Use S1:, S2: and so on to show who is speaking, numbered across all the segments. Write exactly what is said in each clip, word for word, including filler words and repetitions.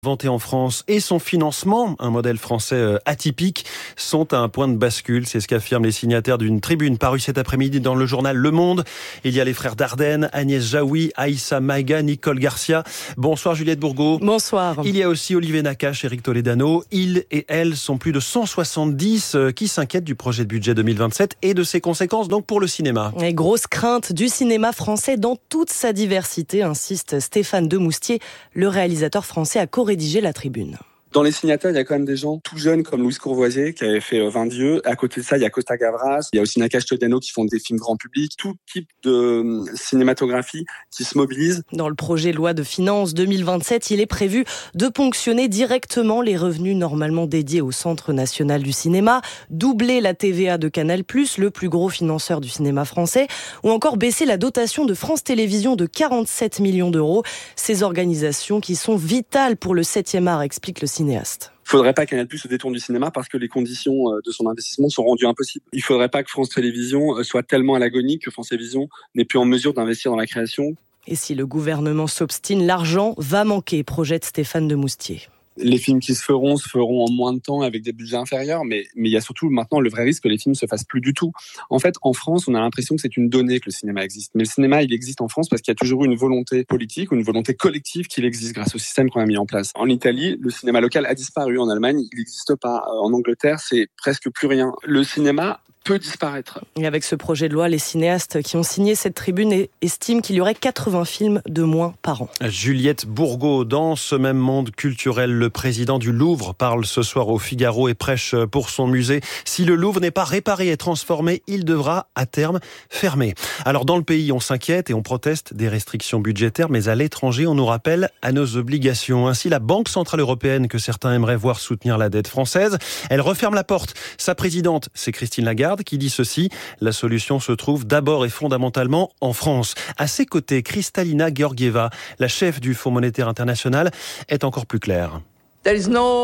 S1: Inventé en France et son financement, un modèle français atypique, sont à un point de bascule. C'est ce qu'affirment les signataires d'une tribune parue cet après-midi dans le journal Le Monde. Il y a les frères Dardenne, Agnès Jaoui, Aïssa Maïga, Nicole Garcia. Bonsoir Juliette Bourgault.
S2: Bonsoir.
S1: Il y a aussi Olivier Nakache, Éric Toledano. Ils et elles sont plus de cent soixante-dix qui s'inquiètent du projet de budget deux mille vingt-sept et de ses conséquences donc pour le cinéma.
S2: Et grosse crainte du cinéma français dans toute sa diversité, insiste Stéphane Demoustier, le réalisateur français à co rédiger la tribune.
S3: Dans les signataires, il y a quand même des gens tout jeunes comme Louis Courvoisier qui avait fait vingt dieux. À côté de ça, il y a Costa Gavras, il y a aussi Nakache Toledano qui font des films grand public. Tout type de cinématographie qui se mobilise.
S2: Dans le projet loi de finances deux mille vingt-sept, il est prévu de ponctionner directement les revenus normalement dédiés au Centre national du cinéma, doubler la T V A de Canal+, le plus gros financeur du cinéma français, ou encore baisser la dotation de France Télévisions de quarante-sept millions d'euros. Ces organisations qui sont vitales pour le septième art, explique le cinéaste.
S3: Il faudrait pas Canal+ se détourne du cinéma parce que les conditions de son investissement sont rendues impossibles. Il faudrait pas que France Télévisions soit tellement à l'agonie que France Télévisions n'est plus en mesure d'investir dans la création.
S2: Et si le gouvernement s'obstine, l'argent va manquer, projette Stéphane Demoustier.
S3: Les films qui se feront se feront en moins de temps avec des budgets inférieurs, mais mais il y a surtout maintenant le vrai risque que les films se fassent plus du tout. En fait, en France, on a l'impression que c'est une donnée que le cinéma existe. Mais le cinéma, il existe en France parce qu'il y a toujours eu une volonté politique ou une volonté collective qu'il existe grâce au système qu'on a mis en place. En Italie, le cinéma local a disparu. En Allemagne, il n'existe pas. En Angleterre, c'est presque plus rien. Le cinéma peut disparaître.
S2: Et avec ce projet de loi, les cinéastes qui ont signé cette tribune estiment qu'il y aurait quatre-vingts films de moins par an.
S1: Juliette Bourgault, dans ce même monde culturel, le président du Louvre parle ce soir au Figaro et prêche pour son musée. Si le Louvre n'est pas réparé et transformé, il devra à terme fermer. Alors dans le pays, on s'inquiète et on proteste des restrictions budgétaires, mais à l'étranger, on nous rappelle à nos obligations. Ainsi, la Banque Centrale Européenne, que certains aimeraient voir soutenir la dette française, elle referme la porte. Sa présidente, c'est Christine Lagarde, qui dit ceci: la solution se trouve d'abord et fondamentalement en France. À ses côtés, Kristalina Georgieva, la chef du Fonds monétaire international, est encore plus claire.
S4: Il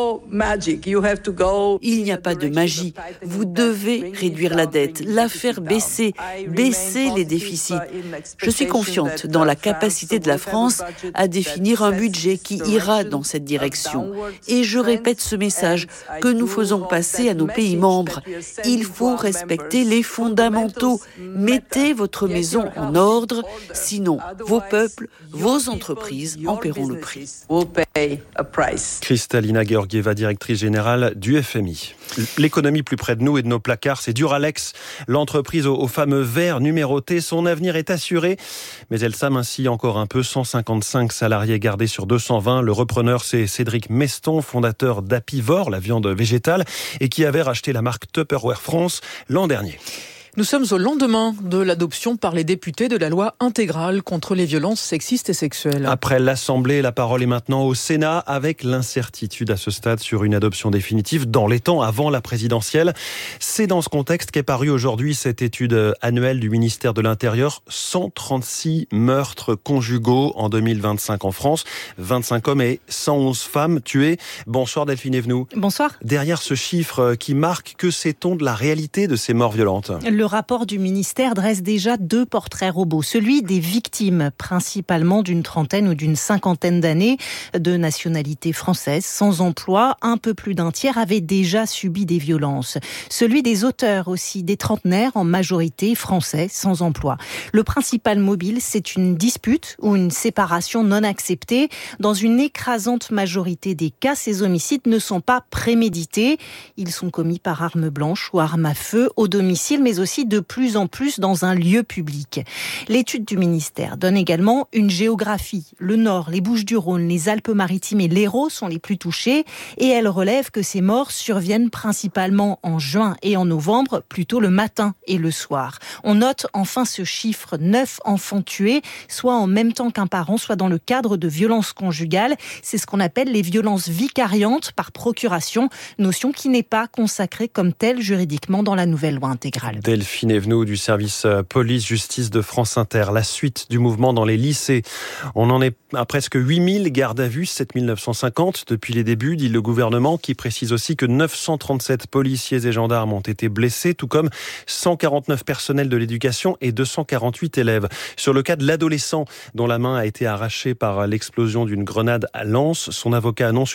S4: n'y a pas de magie. Vous devez réduire la dette, la faire baisser, baisser les déficits. Je suis confiante dans la capacité de la France à définir un budget qui ira dans cette direction. Et je répète ce message que nous faisons passer à nos pays membres. Il faut respecter les fondamentaux. Mettez votre maison en ordre, sinon vos peuples, vos entreprises en paieront le prix.
S1: Kristalina Georgieva, directrice générale du F M I. L'économie plus près de nous et de nos placards, c'est Duralex, l'entreprise au, au fameux vert numéroté. Son avenir est assuré, mais elle s'amincit encore un peu. cent cinquante-cinq salariés gardés sur deux cent vingt. Le repreneur, c'est Cédric Meston, fondateur d'Apivore, la viande végétale, et qui avait racheté la marque Tupperware France l'an dernier.
S5: Nous sommes au lendemain de l'adoption par les députés de la loi intégrale contre les violences sexistes et sexuelles.
S1: Après l'Assemblée, la parole est maintenant au Sénat, avec l'incertitude à ce stade sur une adoption définitive dans les temps avant la présidentielle. C'est dans ce contexte qu'est parue aujourd'hui cette étude annuelle du ministère de l'Intérieur. cent trente-six meurtres conjugaux en deux mille vingt-cinq en France. vingt-cinq hommes et cent onze femmes tués. Bonsoir Delphine Evenou.
S6: Bonsoir.
S1: Derrière ce chiffre qui marque, que sait-on de la réalité de ces morts violentes ?
S6: Le rapport du ministère dresse déjà deux portraits robots. Celui des victimes, principalement d'une trentaine ou d'une cinquantaine d'années, de nationalité française, sans emploi. Un peu plus d'un tiers avaient déjà subi des violences. Celui des auteurs aussi, des trentenaires, en majorité français, sans emploi. Le principal mobile, c'est une dispute ou une séparation non acceptée. Dans une écrasante majorité des cas, ces homicides ne sont pas prémédités. Ils sont commis par arme blanche ou arme à feu au domicile, mais aussi de plus en plus dans un lieu public. L'étude du ministère donne également une géographie. Le Nord, les Bouches-du-Rhône, les Alpes-Maritimes et l'Hérault sont les plus touchés et elle relève que ces morts surviennent principalement en juin et en novembre, plutôt le matin et le soir. On note enfin ce chiffre, neuf enfants tués, soit en même temps qu'un parent, soit dans le cadre de violences conjugales. C'est ce qu'on appelle les violences vicariantes par procuration, notion qui n'est pas consacrée comme telle juridiquement dans la nouvelle loi intégrale.
S1: Delphine Evenou du service police-justice de France Inter. La suite du mouvement dans les lycées. On en est à presque huit mille gardes à vue, sept mille neuf cent cinquante depuis les débuts, dit le gouvernement, qui précise aussi que neuf cent trente-sept policiers et gendarmes ont été blessés, tout comme cent quarante-neuf personnels de l'éducation et deux cent quarante-huit élèves. Sur le cas de l'adolescent dont la main a été arrachée par l'explosion d'une grenade à Lens, son avocat annonce